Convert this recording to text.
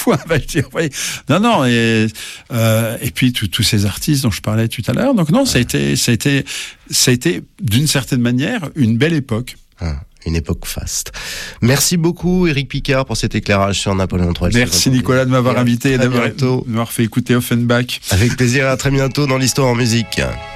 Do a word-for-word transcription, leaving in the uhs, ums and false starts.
fois, va je dire. Oui. Non, non, et, euh, et puis tous ces artistes dont je parlais tout à l'heure. Donc non, ça a été, ça a été, ça a été d'une certaine manière une belle époque. Ah. Une époque faste. Merci beaucoup Éric Picard pour cet éclairage sur Napoléon trois. Merci Nicolas de m'avoir invité et d'avoir, d'avoir fait écouter Offenbach. Avec plaisir, à très bientôt dans l'Histoire en musique.